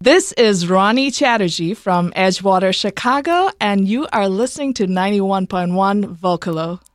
This is Ronnie Chatterjee from Edgewater, Chicago, and you are listening to 91.1 Vocalo.